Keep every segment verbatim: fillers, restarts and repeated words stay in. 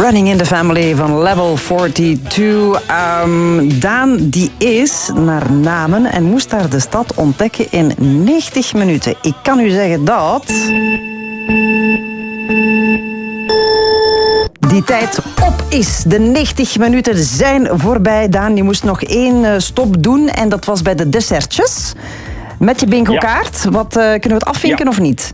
Running in the Family van Level tweeënveertig. Um, Daan die is naar Namen en moest daar de stad ontdekken in negentig minuten. Ik kan u zeggen dat... die tijd op is. De negentig minuten zijn voorbij. Daan, je moest nog één stop doen en dat was bij de dessertjes. Met je bingo-kaart. Ja. Wat, uh, kunnen we het afvinken ja. of niet?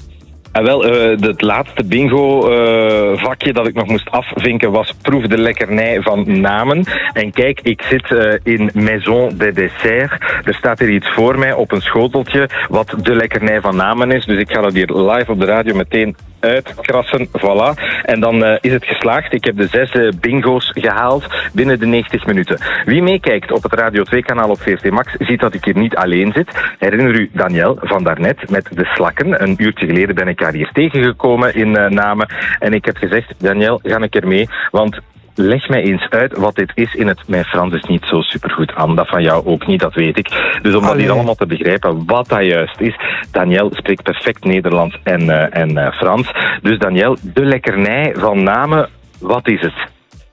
Ah, wel, uh, het laatste bingo-vakje uh, dat ik nog moest afvinken was proef de lekkernij van Namen. En kijk, ik zit uh, in Maison des Desserts. Er staat hier iets voor mij op een schoteltje wat de lekkernij van Namen is. Dus ik ga dat hier live op de radio meteen uitkrassen. Voilà. En dan uh, is het geslaagd. Ik heb de zes uh, bingo's gehaald binnen de negentig minuten. Wie meekijkt op het Radio twee kanaal op V R T Max ziet dat ik hier niet alleen zit. Herinner u Daniel van daarnet met de slakken. Een uurtje geleden ben ik haar hier tegengekomen in uh, Namen. En ik heb gezegd, Daniel, ga een keer mee. Want leg mij eens uit wat dit is in het... Mijn Frans is niet zo supergoed aan. Dat van jou ook niet, dat weet ik. Dus om dat hier allemaal te begrijpen wat dat juist is. Daniel spreekt perfect Nederlands en, uh, en uh, Frans. Dus Daniel, de lekkernij van Namen, wat is het?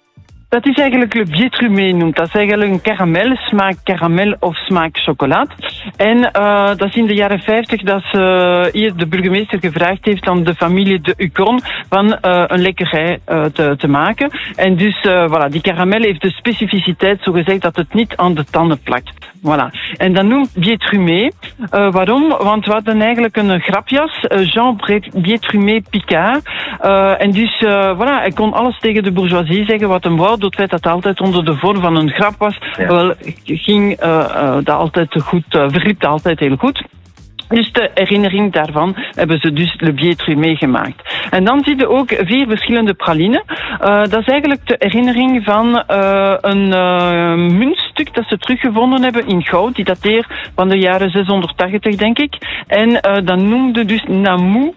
Dat is eigenlijk le biétrumé noemt. Dat is eigenlijk een karamel, smaak karamel of smaak chocolade. En uh, dat is in de jaren vijftig dat ze uh, hier de burgemeester gevraagd heeft aan de familie de Ucon van uh, een lekkerij uh, te, te maken. En dus, uh, voilà, die karamel heeft de specificiteit, zo gezegd, dat het niet aan de tanden plakt. Voilà. En dat noemt biétrumé. Uh, waarom? Want we hadden eigenlijk een grapjas, uh, Jean Biétrumé Picard. Uh, en dus, uh, voilà, hij kon alles tegen de bourgeoisie zeggen wat hem wou. Door het feit dat het altijd onder de vorm van een grap was, ja. wel, ging uh, uh, dat altijd goed, uh, verliep dat altijd heel goed. Dus de herinnering daarvan hebben ze dus le biétrumé gemaakt. En dan zie je ook vier verschillende pralinen. Uh, dat is eigenlijk de herinnering van uh, een uh, muntstuk dat ze teruggevonden hebben in goud. Die dateert van de jaren zeshonderdtachtig, denk ik. En uh, dat noemde dus Namou.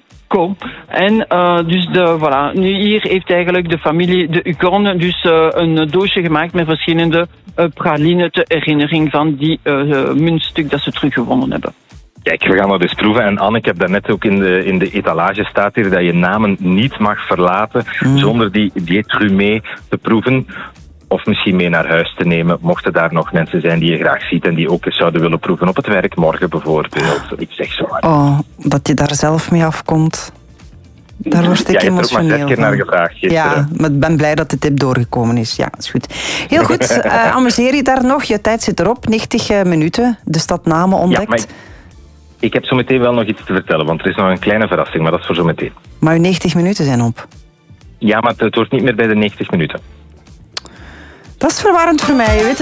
En uh, dus de, voilà, nu hier heeft eigenlijk de familie de Ucon dus uh, een doosje gemaakt met verschillende uh, pralinen ter herinnering van die uh, muntstuk dat ze teruggevonden hebben. Kijk, we gaan dat eens proeven. En Anne, ik heb daarnet ook in de, in de etalage staat hier dat je Namen niet mag verlaten mm. zonder die biétrumé te proeven. Of misschien mee naar huis te nemen, mochten daar nog mensen zijn die je graag ziet en die ook eens zouden willen proeven op het werk, morgen bijvoorbeeld. Ik zeg zo maar. Oh, dat je daar zelf mee afkomt. Daar word ik ja, emotioneel van. Ja, je hebt er ook maar zes keer naar gevraagd gisteren. Ja, maar ik ben blij dat de tip doorgekomen is. Ja, is goed. Heel goed, uh, amuseer je daar nog. Je tijd zit erop, negentig minuten. De stad Namen ontdekt. Ja, maar ik, ik heb zo meteen wel nog iets te vertellen, want er is nog een kleine verrassing, maar dat is voor zo meteen. Maar uw negentig minuten zijn op. Ja, maar het wordt niet meer bij de negentig minuten. Dat is verwarrend voor mij, je weet het.